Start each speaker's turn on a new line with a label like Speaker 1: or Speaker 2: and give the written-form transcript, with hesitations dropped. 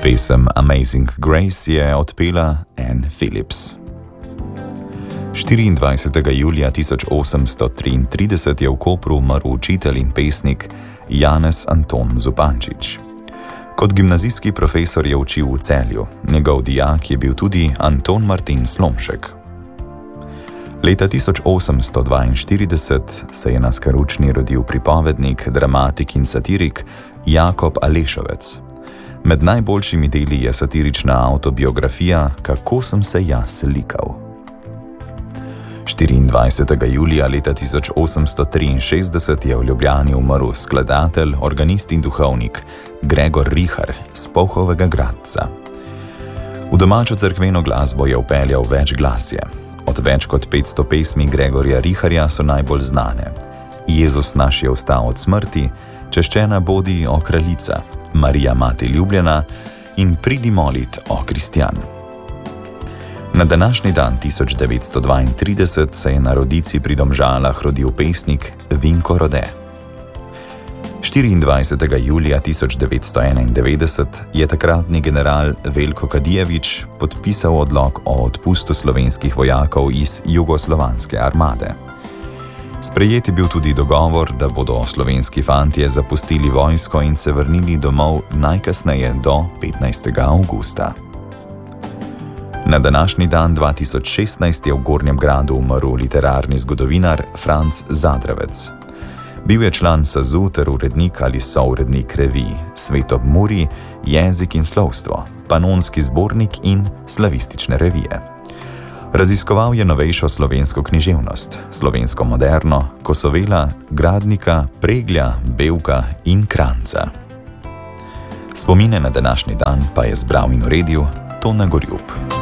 Speaker 1: Pesem Amazing Grace je odpela Anne Phillips. 24. julija 1833 je v Kopru umrl učitelj in pesnik Janez Anton Zupančič. Kot gimnazijski profesor je učil v Celju, njegov dijak je bil tudi Anton Martin Slomšek. Leta 1842 se je na Skaručni rodil pripovednik, dramatik in satirik Jakob Alešovec. Med najboljšimi deli je satirična avtobiografija Kako sem se jaz likal. 24. julija leta 1863 je v Ljubljani umrl skladatelj, organist in duhovnik Gregor Rihar z Polhovega Gradca. V domačo cerkveno glasbo je vpeljal večglasje. Od več kot 500 pesmi Gregorja Riharja so najbolj znane: Jezus naš je vstal od smrti, Češčena bodi, o kraljica, Marija mati ljubljena in Pridi molit, o kristjan. Na današnji dan 1932 se je na Rodici pri Domžalah rodil pesnik Vinko Rode. 24. julija 1991 je takratni general Veljko Kadijević podpisal odlok o odpustu slovenskih vojakov iz jugoslovanske armade. Sprejet je bil tudi dogovor, da bodo slovenski fantje zapustili vojsko in se vrnili domov najkasneje do 15. avgusta. Na današnji dan 2016 je v Gornjem Gradu umrl literarni zgodovinar Franc Zadravec. Bil je član SAZU ter urednik ali sourednik revij Svet ob Muri, Jezik in slovstvo, Panonski zbornik in slavistične revije. Raziskoval je novejšo slovensko književnost, slovensko moderno, Kosovela, Gradnika, Preglja, Bevka in Kranjca. Spomine na današnji dan pa je zbral in uredil Tone Gorjup.